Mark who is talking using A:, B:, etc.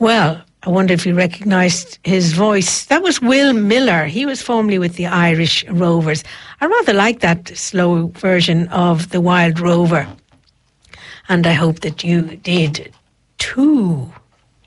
A: Well, I wonder if you recognised his voice. That was Will Miller. He was formerly with the Irish Rovers. I rather like that slow version of the Wild Rover. And I hope that you did too.